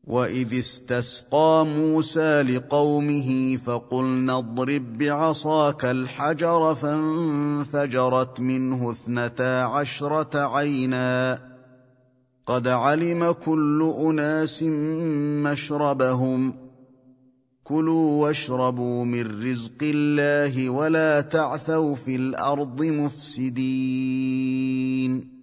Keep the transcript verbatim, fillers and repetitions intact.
وإذ استسقى موسى لقومه فقلنا اضرب بعصاك الحجر فانفجرت منه اثنتا عشرة عينا قد علم كل أناس مشربهم كلوا واشربوا من رزق الله ولا تعثوا في الأرض مفسدين